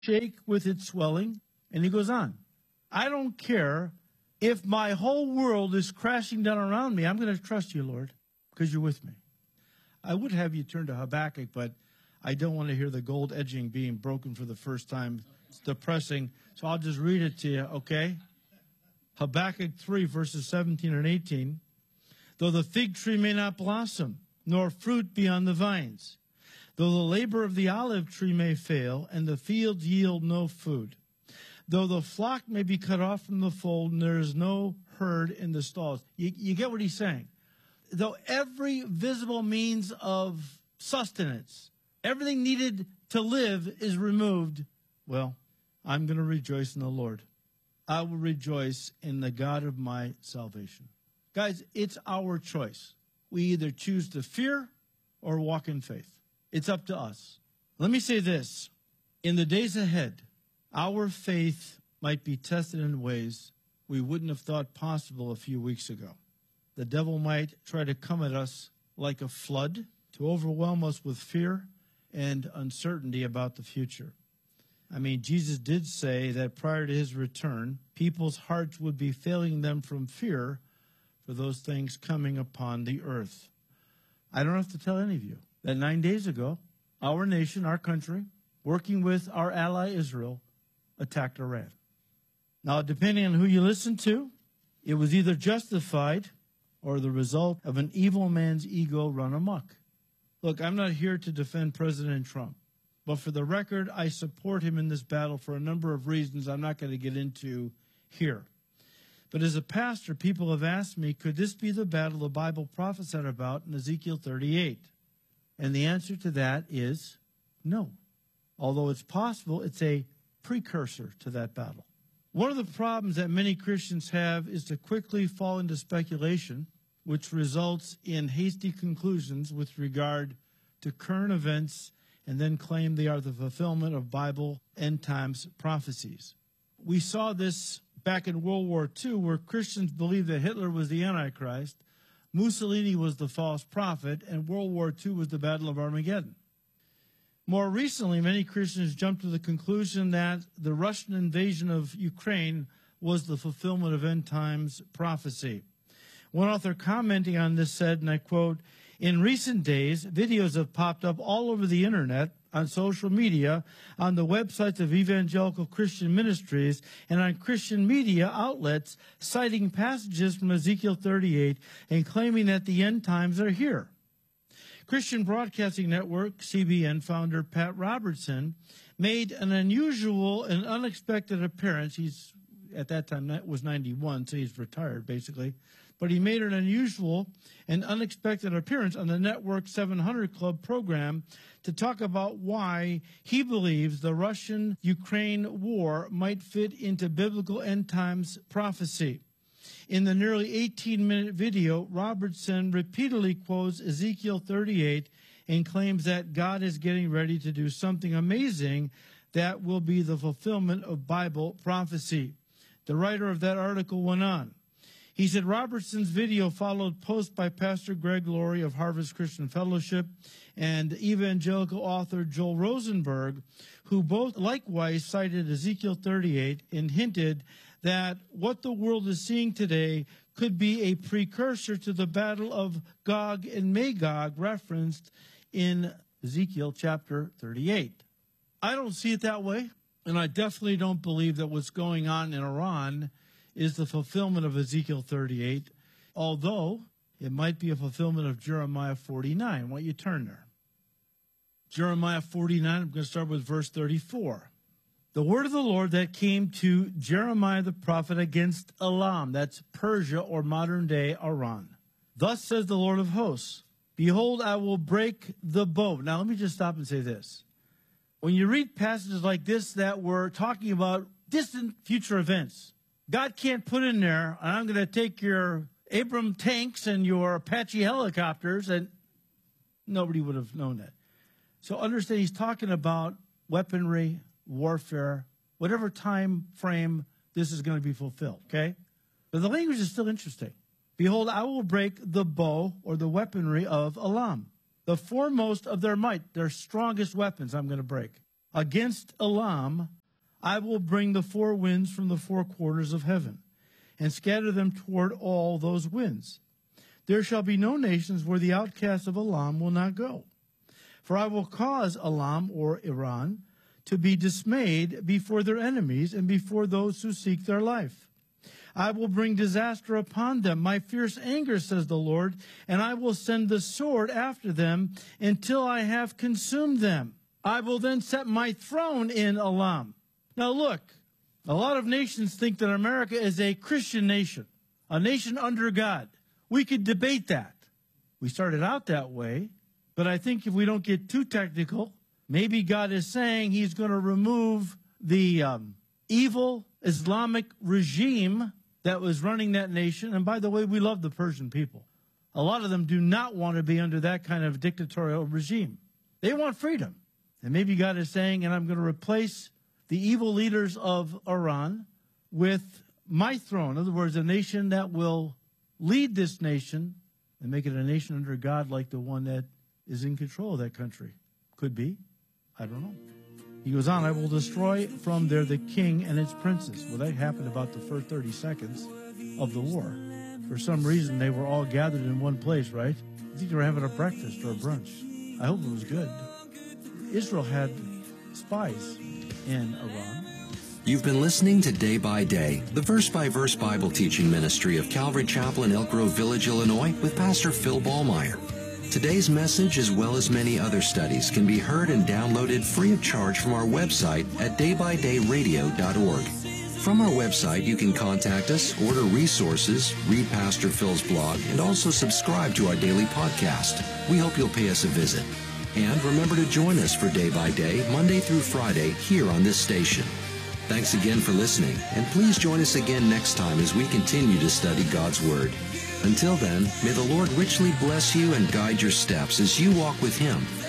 shake with its swelling. And he goes on. I don't care if my whole world is crashing down around me. I'm going to trust you, Lord, because you're with me. I would have you turn to Habakkuk, but I don't want to hear the gold edging being broken for the first time. It's depressing. So I'll just read it to you, okay? Habakkuk 3, verses 17 and 18. Though the fig tree may not blossom, nor fruit be on the vines, though the labor of the olive tree may fail, and the fields yield no food, though the flock may be cut off from the fold, and there is no herd in the stalls. You get what he's saying? Though every visible means of sustenance, everything needed to live is removed, well, I'm going to rejoice in the Lord. I will rejoice in the God of my salvation. Guys, it's our choice. We either choose to fear or walk in faith. It's up to us. Let me say this. In the days ahead, our faith might be tested in ways we wouldn't have thought possible a few weeks ago. The devil might try to come at us like a flood to overwhelm us with fear and uncertainty about the future. I mean, Jesus did say that prior to his return, people's hearts would be failing them from fear for those things coming upon the earth. I don't have to tell any of you that 9 days ago, our nation, our country, working with our ally Israel, attacked Iran. Now, depending on who you listen to, it was either justified or the result of an evil man's ego run amok. Look, I'm not here to defend President Trump, but for the record, I support him in this battle for a number of reasons I'm not going to get into here. But as a pastor, people have asked me, could this be the battle the Bible prophesied about in Ezekiel 38? And the answer to that is no. Although it's possible, it's a precursor to that battle. One of the problems that many Christians have is to quickly fall into speculation, which results in hasty conclusions with regard to current events and then claim they are the fulfillment of Bible end times prophecies. We saw this back in World War II, where Christians believed that Hitler was the Antichrist, Mussolini was the false prophet, and World War II was the Battle of Armageddon. More recently, many Christians jumped to the conclusion that the Russian invasion of Ukraine was the fulfillment of end times prophecy. One author commenting on this said, and I quote, "In recent days, videos have popped up all over the internet, on social media, on the websites of evangelical Christian ministries, and on Christian media outlets citing passages from Ezekiel 38 and claiming that the end times are here." Christian Broadcasting Network, CBN founder Pat Robertson, made an unusual and unexpected appearance. He's, at that time, that was 91, so he's retired, basically. But he made an unusual and unexpected appearance on the Network 700 Club program to talk about why he believes the Russian-Ukraine war might fit into biblical end times prophecy. In the nearly 18-minute video, Robertson repeatedly quotes Ezekiel 38 and claims that God is getting ready to do something amazing that will be the fulfillment of Bible prophecy. The writer of that article went on. He said Robertson's video followed posts by Pastor Greg Laurie of Harvest Christian Fellowship and evangelical author Joel Rosenberg, who both likewise cited Ezekiel 38 and hinted that what the world is seeing today could be a precursor to the battle of Gog and Magog referenced in Ezekiel chapter 38. I don't see it that way, and I definitely don't believe that what's going on in Iran is the fulfillment of Ezekiel 38, although it might be a fulfillment of Jeremiah 49. Why don't you turn there? Jeremiah 49, I'm going to start with verse 34. The word of the Lord that came to Jeremiah the prophet against Elam, that's Persia or modern-day Iran. Thus says the Lord of hosts, behold, I will break the bow. Now, let me just stop and say this. When you read passages like this that were talking about distant future events, God can't put in there, and I'm going to take your Abrams tanks and your Apache helicopters, and nobody would have known that. So understand he's talking about weaponry, warfare, whatever time frame this is going to be fulfilled, okay? But the language is still interesting. Behold, I will break the bow or the weaponry of Elam. The foremost of their might, their strongest weapons I'm going to break. against Elam, I will bring the four winds from the four quarters of heaven, and scatter them toward all those winds. There shall be no nations where the outcasts of Elam will not go. For I will cause Elam, or Iran, to be dismayed before their enemies and before those who seek their life. I will bring disaster upon them, my fierce anger, says the Lord, and I will send the sword after them until I have consumed them. I will then set my throne in Elam. Now look, a lot of nations think that America is a Christian nation, a nation under God. We could debate that. We started out that way, but I think if we don't get too technical, maybe God is saying he's going to remove the evil Islamic regime that was running that nation. And by the way, we love the Persian people. A lot of them do not want to be under that kind of dictatorial regime. They want freedom. And maybe God is saying, and I'm going to replace the evil leaders of Iran with my throne. In other words, a nation that will lead this nation and make it a nation under God like the one that is in control of that country. Could be. I don't know. He goes on, I will destroy from there the king and its princes. Well, that happened about the first 30 seconds of the war. For some reason, they were all gathered in one place, right? I think they were having a breakfast or a brunch. I hope it was good. Israel had spies in Iran. You've been listening to Day by Day, the verse-by-verse Bible teaching ministry of Calvary Chapel in Elk Grove Village, Illinois, with Pastor Phil Ballmeyer. Today's message, as well as many other studies, can be heard and downloaded free of charge from our website at daybydayradio.org. From our website, you can contact us, order resources, read Pastor Phil's blog, and also subscribe to our daily podcast. We hope you'll pay us a visit. And remember to join us for Day by Day, Monday through Friday, here on this station. Thanks again for listening, and please join us again next time as we continue to study God's Word. Until then, may the Lord richly bless you and guide your steps as you walk with Him